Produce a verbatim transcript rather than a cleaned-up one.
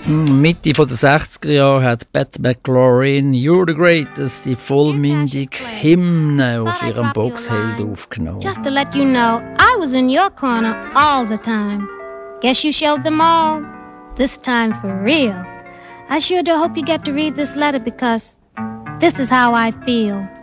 Mitte der sechziger Jahre hat Pat McLaurin «You're the Greatest», die vollmündige Hymne auf ihrem Boxheld aufgenommen. Just to let you know, I was in your corner all the time. Guess you showed them all. This time for real. I sure do hope you get to read this letter because this is how I feel.